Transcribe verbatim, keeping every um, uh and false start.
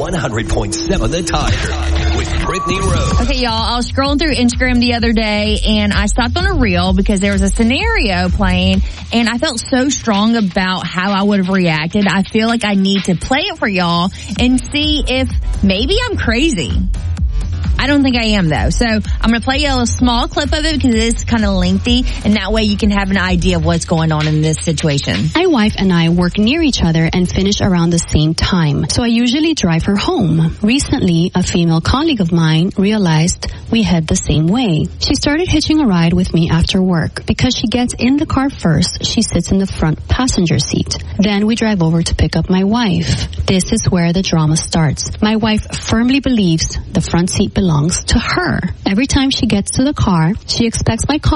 one hundred point seven The Tiger with Brittany Rose. Okay, y'all, I was scrolling through Instagram the other day and I stopped on a reel because there was a scenario playing and I felt so strong about how I would have reacted. I feel like I need to play it for y'all and see if maybe I'm crazy. I don't think I am, though. So I'm going to play you a small clip of it because it is kind of lengthy, and that way you can have an idea of what's going on in this situation. My wife and I work near each other and finish around the same time, so I usually drive her home. Recently, a female colleague of mine realized we head the same way. She started hitching a ride with me after work. Because she gets in the car first, she sits in the front passenger seat. Then we drive over to pick up my wife. This is where the drama starts. My wife firmly believes the front seat belongs to her. Every time she gets to the car, she expects my